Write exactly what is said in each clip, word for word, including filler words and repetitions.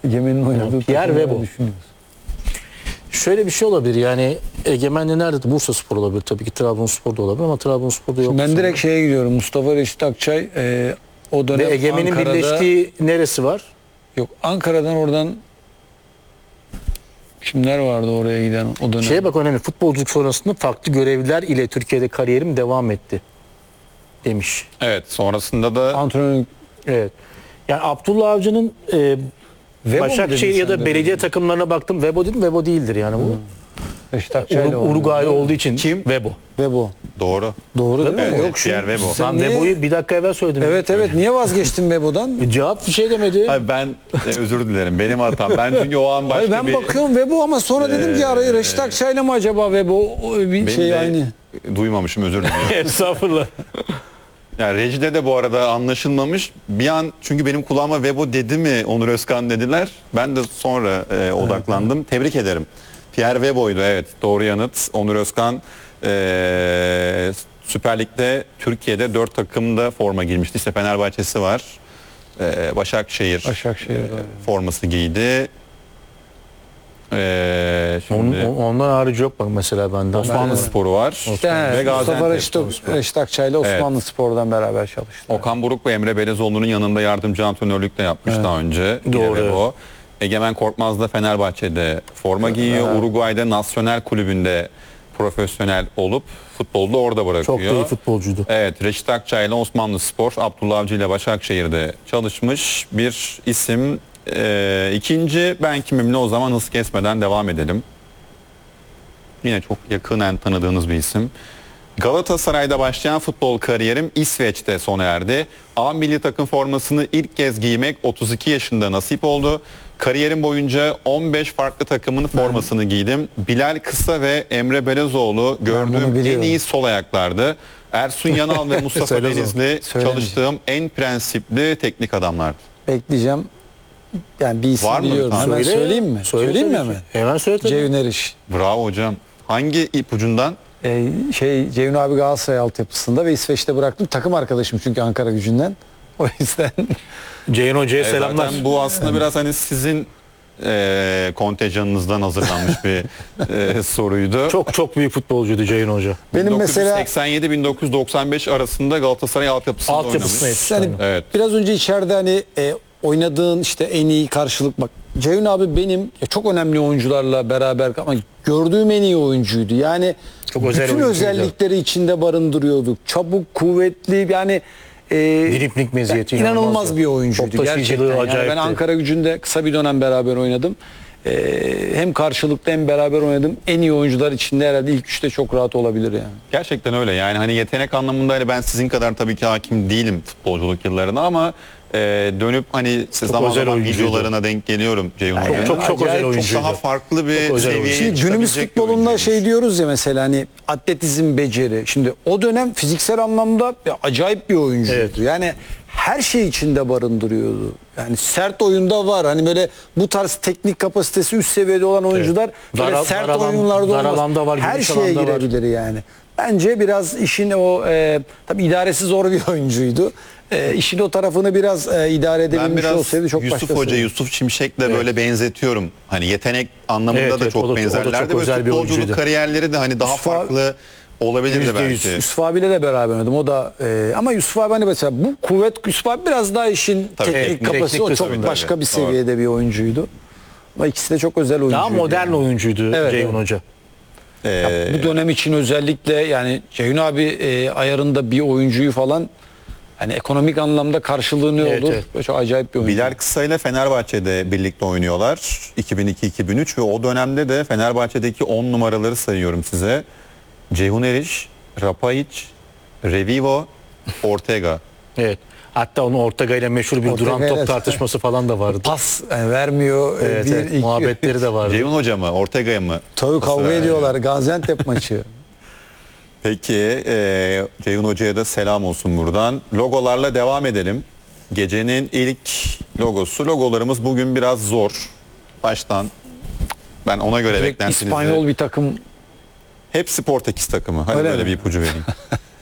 Egemen'in oynadığı Pierre takımları Webo. düşünüyoruz. Şöyle bir şey olabilir yani Egemen'de nerede? Bursaspor olabilir tabii ki, Trabzonspor'da olabilir ama Trabzonspor'da yok. Ben direkt şeye gidiyorum. Mustafa Reşit Akçay e, o dönem Ve Egemen'in Ankara'da, birleştiği neresi var? yok Ankara'dan oradan kimler vardı oraya giden o dönem? Şeye bak, önemli. Futbolculuk sonrasında farklı görevler ile Türkiye'de kariyerim devam etti demiş. Evet, sonrasında da Antrenör Evet. Yani Abdullah Avcı'nın e, Webo mu Başakşehir dedin ya sen da de? belediye takımlarına baktım. Webo dedim. Webo değildir yani bu. Reşit Akçay'la Ur- Uruguaylı olduğu için Kim? Webo. Webo. doğru. Doğru değil mi? Evet, Yok şu. Pierre Webo. Sen Ben niye- Webo'yu bir dakika evvel söyledim. Evet evet niye vazgeçtin Webo'dan? E, Cevap bir şey demedi. Abi ben e, özür dilerim, benim hatam. Ben çünkü o an başka Hayır ben bir... bakıyorum Webo ama sonra dedim ki arayı Reşit Akçay'la mı acaba Webo o bir Benim şey de aynı. duymamışım, özür dilerim. Estağfurullah. Yani rejide de bu arada anlaşılmamış. Bir an çünkü benim kulağıma Webo dedi mi Onur Özkan dediler. Ben de sonra e, odaklandım. Tebrik ederim. Pierre Webo'ydu, evet, doğru yanıt. Onur Özkan e, Süper Lig'de Türkiye'de dört takımda forma giymişti. İşte Fenerbahçe'si var. E, Başakşehir, Başakşehir, e, doğru. forması giydi. E, Onun, şimdi ondan harici yok bak mesela bende. Osmanlı Sporu var. İşte Ve he, Mustafa Gaziantep. Reşit, Reşit Akçay'la Osmanlı Spor'dan beraber çalıştılar. Okan Buruk ve Emre Belezoğlu'nun yanında yardımcı antrenörlük de yapmış daha önce. Doğru, Yine evet. o. Egemen Korkmaz da Fenerbahçe'de forma giyiyor. Uruguay'da Nasyonel Kulübü'nde profesyonel olup futbolda orada bırakıyor. Çok da iyi futbolcuydu. Evet, Reşit Akçay ile Osmanlı Spor, Abdullah Avcı ile Başakşehir'de çalışmış bir isim. Ee, ikinci ben kimimle o zaman hız kesmeden devam edelim. Yine çok yakinen tanıdığınız bir isim. Galatasaray'da başlayan futbol kariyerim İsveç'te sona erdi. A milli takım formasını ilk kez giymek otuz iki yaşında nasip oldu. Kariyerim boyunca on beş farklı takımın formasını giydim. Bilal Kısa ve Emre Belezoğlu bunu gördüğüm en biliyorum. iyi sol ayaklardı. Ersun Yanal ve Mustafa Söyle o zaman. Denizli Söylemeyeceğim. çalıştığım en prensipli teknik adamlardı. Bekleyeceğim. Yani bir isim Var mı? biliyorum. Tamam. Hemen Söyle. söyleyeyim mi? Söyle söyleyeyim mi tabii ki. hemen? Hemen söyle tabii. Ceyhun Eriş. Bravo hocam. Hangi ipucundan? Ee, şey Ceyhun abi Galatasaray altyapısında ve İsveç'te bıraktım. Takım arkadaşım çünkü Ankara Gücü'nden. O yüzden Ceyhun Hoca'ya E, selamlar. Zaten bu aslında biraz hani sizin e, kontenjanınızdan hazırlanmış bir e, soruydu. Çok çok büyük futbolcuydu Ceyhun Hoca. benim mesela bin dokuz yüz seksen yedi bin dokuz yüz doksan beş arasında Galatasaray altyapısında Altyapısına oynamış. yetişti. yani Aynen. Evet. biraz önce içeride hani e, oynadığın işte en iyi karşılık bak. Ceyhun abi benim ya çok önemli oyuncularla beraber ama gördüğüm en iyi oyuncuydu. Yani Çok özel bütün oyuncuydu. özellikleri içinde barındırıyordu. Çabuk, kuvvetli yani e, Dripling meziyeti inanılmaz inanılmazdı. bir oyuncuydu Top taşıyıcılığı gerçekten. Yani ben acayipti. Ankara Gücü'nde kısa bir dönem beraber oynadım. E, hem karşılıklı hem beraber oynadım. En iyi oyuncular içinde herhalde ilk üçte çok rahat olabilir yani. Gerçekten öyle. Yani hani yetenek anlamında hani ben sizin kadar tabii ki hakim değilim futbolculuk yıllarına ama e, dönüp hani siz zaman özel zaman oyuncuydu. videolarına denk geliyorum Ceyhun Çok Hoca'nın. çok çok Acayip, özel çok oyuncuydu. Çok daha farklı bir Çok özel seviyeye oyuncu. Şimdi günümüz çıkabilecek bir futbolunda oyuncuymuş. şey diyoruz ya mesela hani atletizm, beceri. Şimdi o dönem fiziksel anlamda bir acayip bir oyuncuydu. Evet. Yani her şey içinde barındırıyordu. Yani sert oyunda var. Hani böyle bu tarz teknik kapasitesi üst seviyede olan oyuncular böyle Dar- sert dar alan- oyunlarda dar olmaz. alanda var, her geniş şeye alanda var. girebilir yani. Bence biraz işin o e, tabii idaresi zor bir oyuncuydu. E, işin o tarafını biraz e, idare Ben edebilmiş biraz olsaydı çok Yusuf başka Hoca, seviye. Yusuf Şimşek'le böyle benzetiyorum. Hani yetenek anlamında Evet, da evet, çok o da- o da çok benzerlerdi. Ve özel bir futbolculuk oyuncuydu. kariyerleri de hani daha Yusuf abi- farklı olabilirdi Yüzde yüz. belki. Yusuf abiyle de beraber oynadım. O da e, ama Yusuf abi hani mesela bu kuvvet Yusuf abi biraz daha işin Tabii, teknik teknik- kapasitesi o teknik çok kısmı başka tabii. bir seviyede bir oyuncuydu. Ama ikisi de çok özel oyuncuydu. Daha modern yani. oyuncuydu Evet, Ceyhun evet. Hoca. Ee, Bu dönem için özellikle yani Ceyhun abi e, ayarında bir oyuncuyu falan hani ekonomik anlamda karşılığı ne Evet, olur? evet. Böyle çok acayip bir oyuncu. Bilal Kısa ile Fenerbahçe'de birlikte oynuyorlar. iki bin iki iki bin üç ve o dönemde de Fenerbahçe'deki on numaraları sayıyorum size. Ceyhun Eriş, Rapaiç, Revivo, Ortega. Evet. Hatta onun Ortega ile meşhur bir Ortega duran ile- top tartışması falan da vardı. Pas yani vermiyor. e, Evet, bir, evet, iki- muhabbetleri de vardı. Ceyhun Hoca mı, Ortega'ya mı? Tabii kavga Mesela, ediyorlar. Gaziantep maçı. Peki e, Ceyhun Hoca'ya da selam olsun buradan. Logolarla devam edelim. Gecenin ilk logosu. Logolarımız bugün biraz zor. Baştan ben ona göre Direkt beklentinizi... İspanyol bir takım. Hepsi Portekiz takımı. Hadi Öyle böyle mi? bir ipucu vereyim.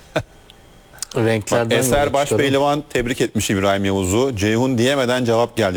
Renklerden Eser yola çıkalım. Başpehlivan tebrik etmiş İbrahim Yavuz'u. Ceyhun diyemeden cevap geldi.